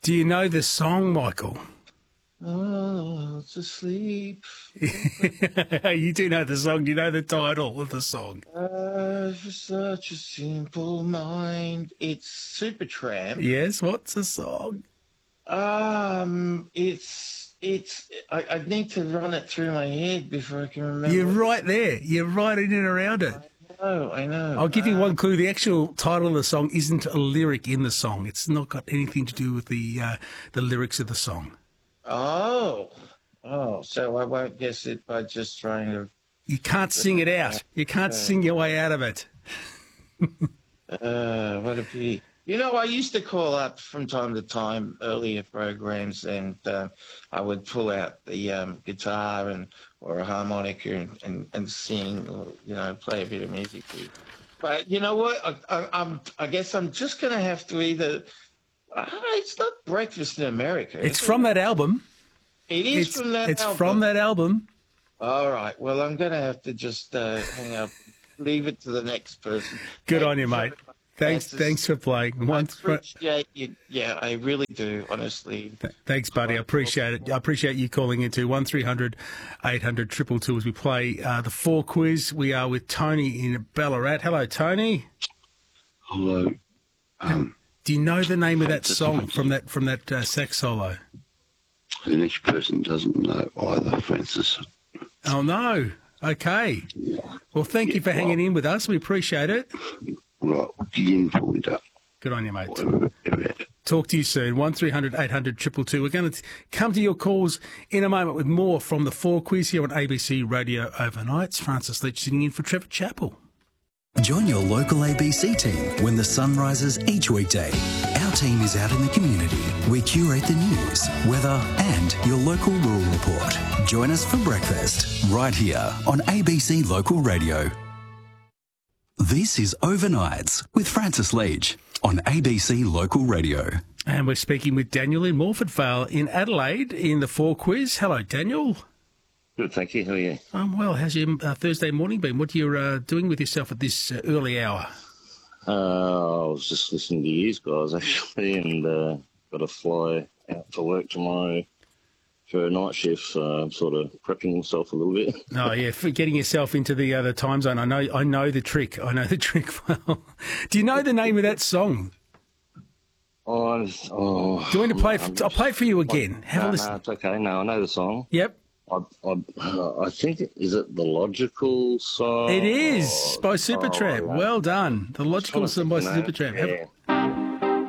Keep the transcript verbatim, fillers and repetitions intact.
Do you know the song, Michael? Oh, to sleep. You do know the song. Do you know the title of the song? Uh, for such a simple mind. It's Supertramp. Yes, what's the song? Um, it's it's. I, I need to run it through my head before I can remember. You're right there. You're right in and around it. I know, I know. I'll give you uh, one clue. The actual title of the song isn't a lyric in the song. It's not got anything to do with the uh, the lyrics of the song. Oh, oh. So I won't guess it by just trying to. You can't sing it out. You can't sing your way out of it. Uh, what a pity. You know, I used to call up from time to time earlier programs, and uh, I would pull out the um, guitar and or a harmonica and, and, and sing, or you know, play a bit of music. But you know what? I, I, I'm. I guess I'm just going to have to either. Uh, it's not Breakfast in America. It's from that album. It is It's, from that. it's album. from that album. All right. Well, I'm going to have to just uh, hang up. Leave it to the next person. Good Thank on you, mate. Thanks, Francis. thanks for playing. One, I appreciate you. Yeah, I really do, honestly. th- thanks, buddy. I appreciate it. I appreciate you calling into one three hundred eight hundred two two two as we play uh, the four quiz. We are with Tony in Ballarat. Hello, Tony. Hello. Um, Do you know the name of that Francis, song Francis. from that from that uh, sax solo? the next person doesn't know either, Francis. Oh no. Okay. Well, thank you for hanging in with us. We appreciate it. Right, get in for me, duck. Good on you, mate. Whatever, whatever. Talk to you soon. one three hundred eight hundred two two two. We're going to come to your calls in a moment with more from the four quiz here on A B C Radio Overnights. Francis Leach sitting in for Trevor Chappell. Join your local A B C team when the sun rises each weekday. Our team is out in the community. We curate the news, weather and your local rural report. Join us for breakfast right here on A B C Local Radio. This is Overnights with Francis Leach on A B C Local Radio. And we're speaking with Daniel in Morford Vale in Adelaide in the four quiz. Hello, Daniel. Good, thank you. How are you? Um, well, how's your uh, Thursday morning been? What are you uh, doing with yourself at this uh, early hour? Uh, I was just listening to you guys, actually, and uh, got to fly out for work tomorrow for a night shift, so I'm sort of prepping myself a little bit. Oh, yeah, for getting yourself into the other time zone. I know I know the trick. I know the trick well. Do you know the name of that song? Oh, I'm- oh, Do you want me to play? I'm For, I'll play for you again. Have no, a listen. no, it's okay. No, I know the song. Yep. I, I, I think, is it the Logical song? It is by Supertramp. Oh, yeah. Well done. The Logical Trying to song by think of that. Supertramp. Have- Yeah.